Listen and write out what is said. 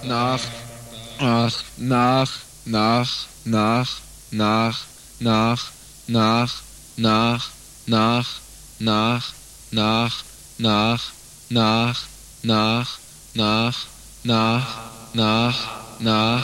nach, nach, nach, nach, nach, nach, nach, nach, nach, nach, nach, nach, nach, nach, nach, nach, nach, nach, nach,